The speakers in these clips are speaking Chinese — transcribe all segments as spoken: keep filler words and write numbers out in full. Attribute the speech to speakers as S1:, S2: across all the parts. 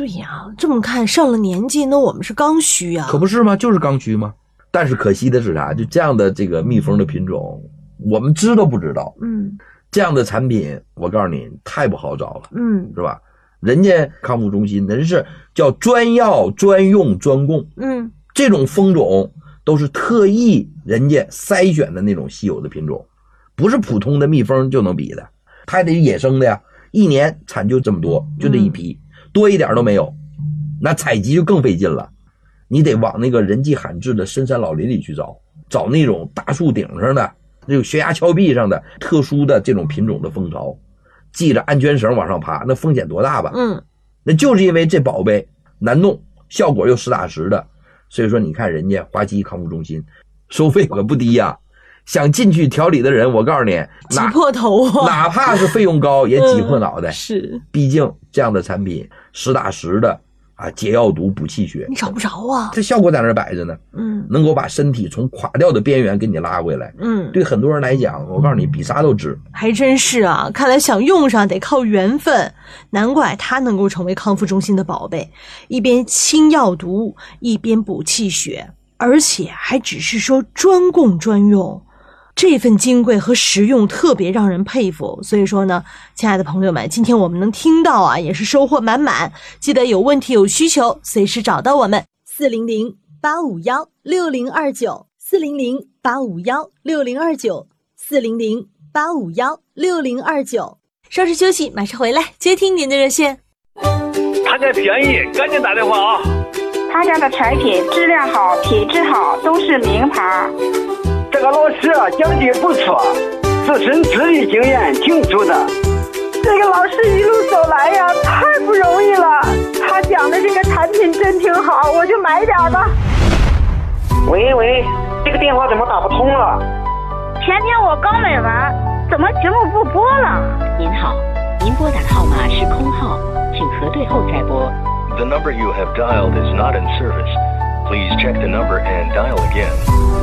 S1: 对呀，这么看上了年纪，那我们是刚需啊。
S2: 可不是吗？就是刚需吗？但是可惜的是啥？就这样的这个蜜蜂的品种，我们知都不知道。
S1: 嗯，
S2: 这样的产品，我告诉你，太不好找了。
S1: 嗯，
S2: 是吧？人家康复中心，人是叫专药、专用、专供。
S1: 嗯，
S2: 这种蜂种都是特意人家筛选的那种稀有的品种，不是普通的蜜蜂就能比的，它还得野生的呀。一年产就这么多，就这一批，嗯、多一点都没有，那采集就更费劲了。你得往那个人迹罕至的深山老林里去找，找那种大树顶上的、那种悬崖峭壁上的特殊的这种品种的蜂巢，系着安全绳往上爬，那风险多大吧？
S1: 嗯，
S2: 那就是因为这宝贝难弄，效果又实打实的，所以说你看人家华西康复中心收费可不低呀、啊。想进去调理的人，我告诉你，
S1: 挤破头、啊，
S2: 哪怕是费用高，也挤破脑袋。
S1: 嗯、是，
S2: 毕竟这样的产品实打实的啊，解药毒、补气血，
S1: 你找不着啊。
S2: 这效果在那儿摆着呢。嗯，能够把身体从垮掉的边缘给你拉回来。嗯，对很多人来讲，我告诉你，比啥都值。
S1: 还真是啊，看来想用上得靠缘分，难怪它能够成为康复中心的宝贝，一边清药毒，一边补气血，而且还只是说专供专用。这份金贵和实用特别让人佩服，所以说呢，亲爱的朋友们，今天我们能听到啊，也是收获满满。记得有问题有需求，随时找到我们四零零八五幺六零二九四零零八五幺六零二九四零零八五幺六零二九。稍事休息，马上回来接听您的热线。
S3: 他家便宜，赶紧打电话啊！
S4: 他家的产品质量好，品质好，都是名牌。
S5: 这个老师讲的不错，自身资历经验挺足的。
S4: 这个老师一路走来呀，太不容易了。他讲的这个产品真挺好，我就买点吧。
S5: 喂喂，这个电话怎么打不通了？
S4: 前天我刚买完，怎么节目不播了？
S6: 您好，您拨打的号码是空号，请核对后再拨。
S7: The number you have dialed is not in service. Please check the number and dial again.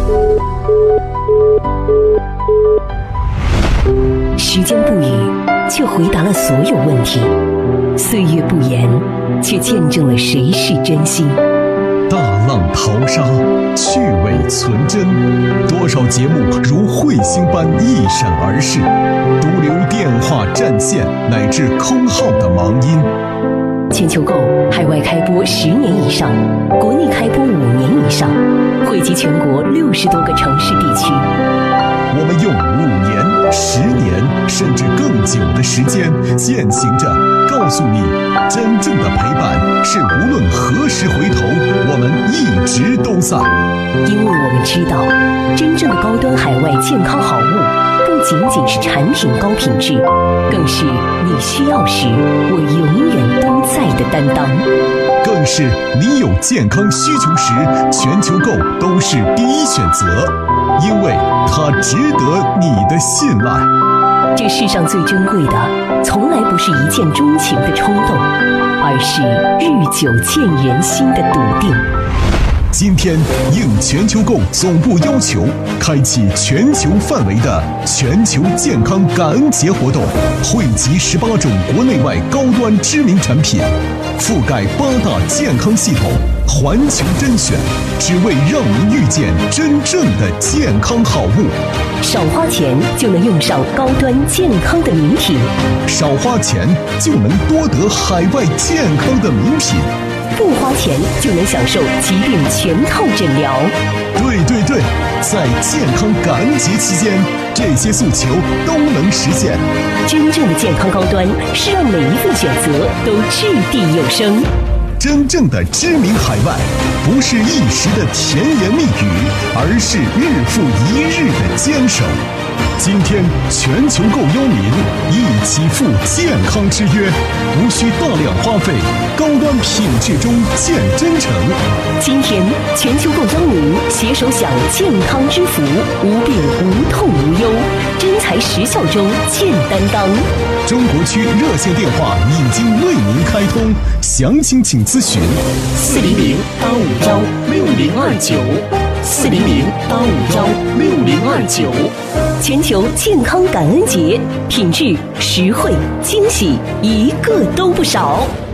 S8: 时间不语，却回答了所有问题；岁月不言，却见证了谁是真心。
S9: 大浪淘沙，趣味存真，多少节目如彗星般一闪而逝，独留电话占线乃至空号的忙音。
S8: 全球购海外开播十年以上，国内开播五年以上，惠及全国六十多个城市地区。
S9: 我们用五年、十年甚至更久的时间，践行着告诉你，真正的陪伴是无论何时回头，我们一直都在。
S8: 因为我们知道，真正的高端海外健康好物，不仅仅是产品高品质，更是你需要时我永远都在的担当，
S9: 更是你有健康需求时，全球购都是第一选择，因为它值得你的信赖。
S8: 这世上最珍贵的，从来不是一见钟情的冲动，而是日久见人心的笃定。
S9: 今天应全球购总部要求，开启全球范围的全球健康感恩节活动，汇集十八种国内外高端知名产品，覆盖八大健康系统，环球甄选，只为让您遇见真正的健康好物。
S8: 少花钱就能用上高端健康的名品，
S9: 少花钱就能多得海外健康的名品。
S8: 不花钱就能享受疾病全套诊疗。
S9: 对对对，在健康感恩节期间，这些诉求都能实现。
S8: 真正的健康高端是让每一份选择都掷地有声。
S9: 真正的知名海外，不是一时的甜言蜜语，而是日复一日的坚守。今天全球购邀您一起赴健康之约，无需大量花费，高端品质中见真诚。
S8: 今天全球购邀您携手享健康之福，无病无痛无忧，真材实效中见担当。
S9: 中国区热线电话已经为您开通，详情请咨询
S8: 四零零八五幺六零二九四零零八五幺六零二九。全球健康感恩节，品质、实惠、惊喜，一个都不少。